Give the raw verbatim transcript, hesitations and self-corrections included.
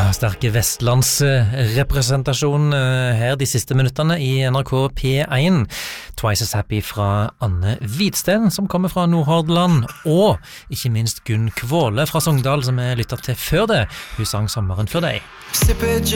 sterke vestlandsrepresentasjon her de siste minuttene i N R K P én. Twice as Happy fra Anne Hvidsten, som kommer fra Nordhordland, og ikke minst Gunn Kvåle fra Sogndal, som jeg lyttet til før det. Hun sang Sommeren før deg.